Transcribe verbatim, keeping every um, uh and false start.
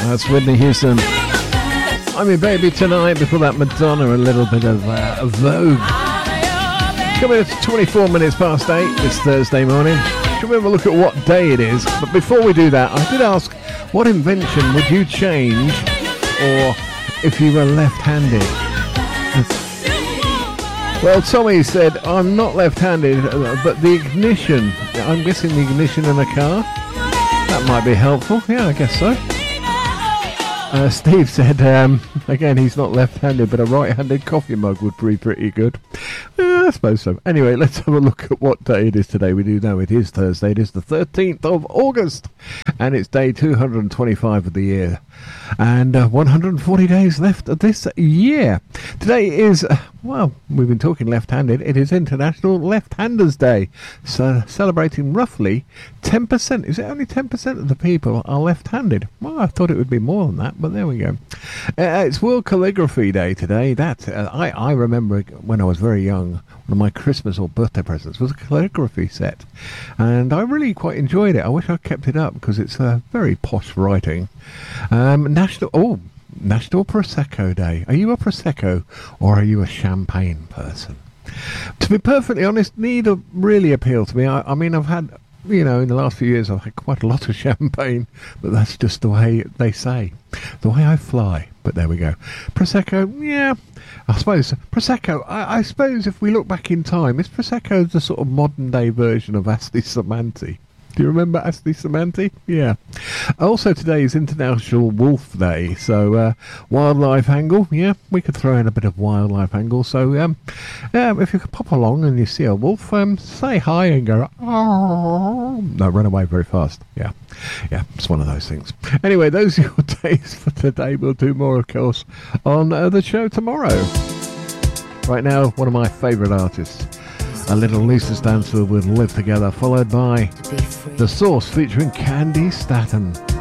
That's Whitney Houston. I'm your baby tonight. Before that, Madonna, a little bit of uh, Vogue. Coming at twenty-four minutes past eight this Thursday morning. Should we have a look at what day it is? But before we do that, I did ask, what invention would you change, or if you were left-handed? Well, Tommy said, I'm not left-handed, but the ignition. I'm guessing the ignition in a car. That might be helpful. Yeah, I guess so. Uh, Steve said, um, again, he's not left-handed, but a right-handed coffee mug would be pretty good. Uh, I suppose so. Anyway, let's have a look at what day it is today. We do know it is Thursday. It is the thirteenth of August, and it's day two hundred twenty-five of the year. And uh, one hundred forty days left of this year. Today is, uh, well, we've been talking left-handed. It is International Left-Handers Day. So celebrating roughly ten percent. Is it only ten percent of the people are left-handed? Well, I thought it would be more than that, but there we go. Uh, it's World Calligraphy Day today. That uh, I, I remember when I was very young, one of my Christmas or birthday presents was a calligraphy set. And I really quite enjoyed it. I wish I kept it up because it's uh, very posh writing. Um, National... Oh, National Prosecco Day. Are you a Prosecco or are you a champagne person? To be perfectly honest, neither really appeal to me. I, I mean, I've had, you know, in the last few years, I've had quite a lot of champagne, but that's just the way they say, the way I fly. But there we go. Prosecco, yeah, I suppose. Prosecco, I, I suppose if we look back in time, is Prosecco the sort of modern day version of Asti Samanti? Do you remember Asti Samanti? Yeah. Also today is International Wolf Day, so uh, wildlife angle, yeah, we could throw in a bit of wildlife angle. So um, um, if you could pop along and you see a wolf, um, say hi and go, oh, no, run away very fast. Yeah, yeah, it's one of those things. Anyway, those are your days for today. We'll do more, of course, on uh, the show tomorrow. Right now, one of my favourite artists. A Little Lisa Stansfield with Live Together, followed by The Source featuring Candy Staton.